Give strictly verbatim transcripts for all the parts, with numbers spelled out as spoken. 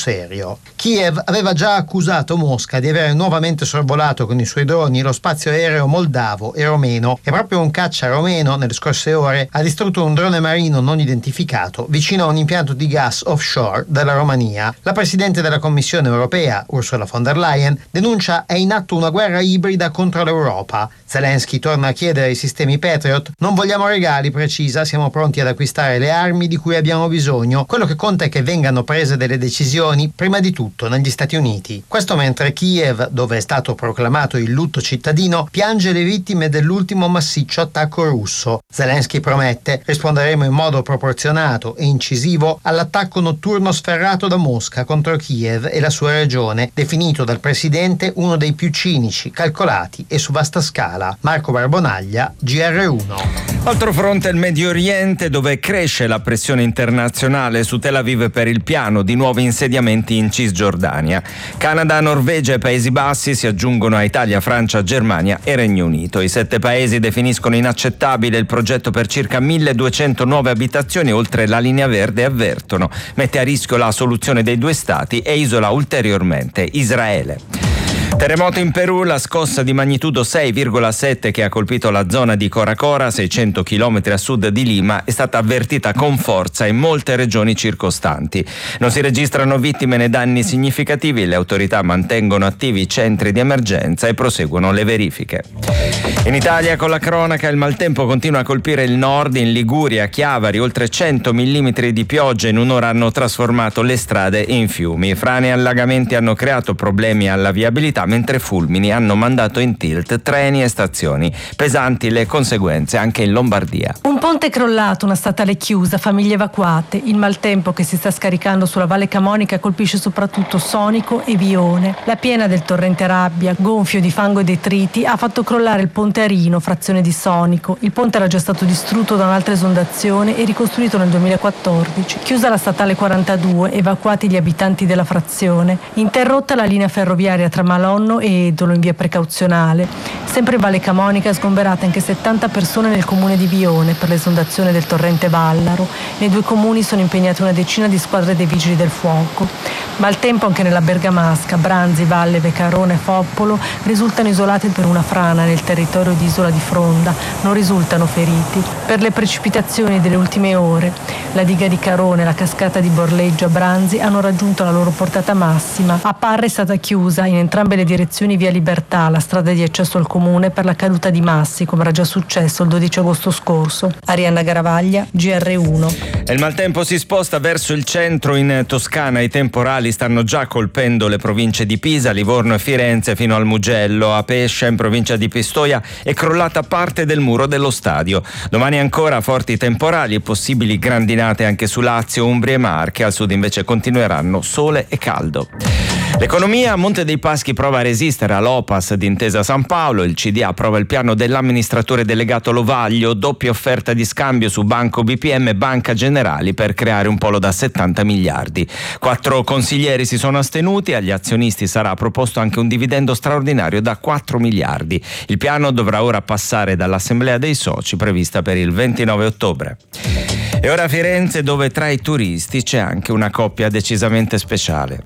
serio. Kiev aveva già accusato Mosca di aver nuovamente sorvolato con i suoi droni lo spazio aereo moldavo e romeno, e proprio un caccia romeno nelle scorse ore ha distrutto un drone marino non identificato vicino a un impianto di gas offshore della Romania. La presidente della Commissione europea, Ursula von der Leyen, denuncia è in atto una guerra ibrida contro l'Europa. Zelensky torna a chiedere ai sistemi Patriot: non vogliamo regali, precisa, siamo pronti ad acquistare le armi di cui abbiamo bisogno. Quello che conta è che vengano prese delle decisioni, prima di tutto negli Stati Uniti. Questo mentre Kiev, dove è stato proclamato il lutto cittadino, piange le vittime dell'ultimo massiccio attacco russo. Zelensky promette: risponderemo in modo proporzionato e incisivo all'attacco notturno sferrato da Mosca contro Kiev e la sua regione, definito dal presidente uno dei più cinici, calcolati e su vasta scala. Marco Barbonaglia, G R uno. Altro fronte, il Medio Oriente, dove cresce la pressione internazionale su Tel Aviv per il piano di nuovi insediamenti in Cisgiordania. Canada, Norvegia e Paesi Bassi si aggiungono a Italia, Francia, Germania e Regno Unito. I sette paesi definiscono inaccettabile il progetto per circa milleduecento nuove abitazioni oltre la linea verde e avvertono: mette a rischio la soluzione dei due stati e isola ulteriormente Israele. Terremoto in Perù, la scossa di magnitudo sei virgola sette che ha colpito la zona di Coracora, seicento chilometri a sud di Lima, è stata avvertita con forza in molte regioni circostanti. Non si registrano vittime né danni significativi, le autorità mantengono attivi i centri di emergenza e proseguono le verifiche. In Italia, con la cronaca, il maltempo continua a colpire il nord. In Liguria, Chiavari, oltre cento millimetri di pioggia in un'ora hanno trasformato le strade in fiumi. Frane e allagamenti hanno creato problemi alla viabilità, mentre fulmini hanno mandato in tilt treni e stazioni. Pesanti le conseguenze anche in Lombardia. Un ponte crollato, una statale chiusa, famiglie evacuate. Il maltempo che si sta scaricando sulla Valle Camonica colpisce soprattutto Sonico e Vione. La piena del torrente Rabbia, gonfio di fango e detriti, ha fatto crollare il ponte Arino, frazione di Sonico. Il ponte era già stato distrutto da un'altra esondazione e ricostruito nel duemilaquattordici. Chiusa la statale quarantadue, evacuati gli abitanti della frazione. Interrotta la linea ferroviaria tra Malonno e Edolo in via precauzionale. Sempre in Valle Camonica, sgomberate anche settanta persone nel comune di Vione per l'esondazione del torrente Vallaro. Nei due comuni sono impegnate una decina di squadre dei vigili del fuoco. Maltempo anche nella Bergamasca. Branzi, Valle, Vecarone e Foppolo risultano isolate per una frana nel territorio di Isola di Fronda. Non risultano feriti. Per le precipitazioni delle ultime ore, la diga di Carone e la cascata di Borleggio a Branzi hanno raggiunto la loro portata massima. A Parra è stata chiusa in entrambe le direzioni via Libertà, la strada di accesso al comune, per la caduta di massi, come era già successo il dodici agosto scorso. Arianna Garavaglia, G R uno. E il maltempo si sposta verso il centro. In Toscana i temporali stanno già colpendo le province di Pisa, Livorno e Firenze fino al Mugello. A Pescia, in provincia di Pistoia, è crollata parte del muro dello stadio. Domani ancora forti temporali e possibili grandinate anche su Lazio, Umbria e Marche. Al sud invece continueranno sole e caldo. L'economia, Monte dei Paschi prova a resistere all'O P A S di Intesa San Paolo. Il C D A approva il piano dell'amministratore delegato Lovaglio, doppia offerta di scambio su Banco B P M e Banca Generali per creare un polo da settanta miliardi. Quattro consiglieri si sono astenuti, agli azionisti sarà proposto anche un dividendo straordinario da quattro miliardi. Il piano dovrà ora passare dall'assemblea dei soci prevista per il ventinove ottobre. E ora a Firenze, dove tra i turisti c'è anche una coppia decisamente speciale.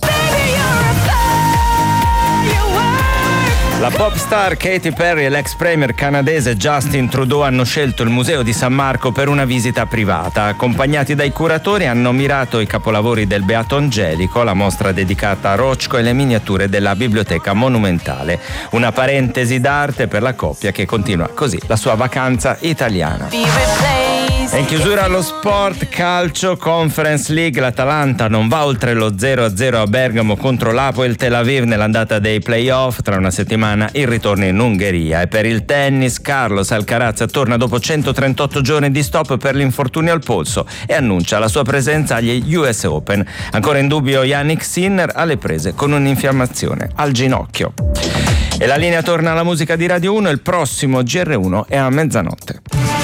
La pop star Katy Perry e l'ex premier canadese Justin Trudeau hanno scelto il Museo di San Marco per una visita privata. Accompagnati dai curatori hanno mirato i capolavori del Beato Angelico, la mostra dedicata a Rochko e le miniature della Biblioteca Monumentale. Una parentesi d'arte per la coppia che continua così la sua vacanza italiana. E in chiusura allo sport, calcio, Conference League, l'Atalanta non va oltre lo zero a zero a Bergamo contro l'Apoel Tel Aviv nell'andata dei playoff. Tra una settimana il ritorno in Ungheria. E per il tennis, Carlos Alcaraz torna dopo centotrentotto giorni di stop per l'infortunio al polso e annuncia la sua presenza agli U S Open. Ancora in dubbio Jannik Sinner, alle prese con un'infiammazione al ginocchio. E la linea torna alla musica di Radio uno, il prossimo G R uno è a mezzanotte.